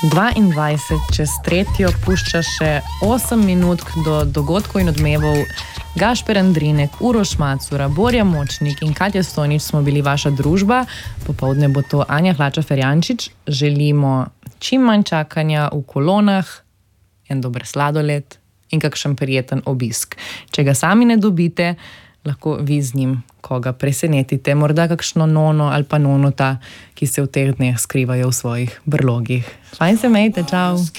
22 čez tretjo pušča še 8 minutk do dogodkov in odmevov. Gašper Andrinek, Uroš Macura, Borja Močnik in Katja Stojnič smo bili vaša družba. Popoldne bo to Anja Hlača-Ferjančič. Želimo čim manj čakanja v kolonah, en dober sladoled in kakšen prijeten obisk. Če ga sami ne dobite, lahko vi z njim koga presenetite. Morda kakšno nono ali pa nonota, ki se v teh dneh skrivajo v svojih brlogih. Fajn se imejte, čau!